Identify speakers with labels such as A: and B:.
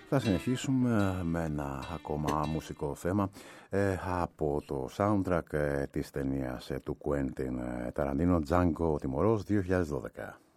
A: Θα συνεχίσουμε με ένα ακόμα μουσικό θέμα από το soundtrack της ταινίας του Quentin Tarantino, Django ο Τιμωρός 2012.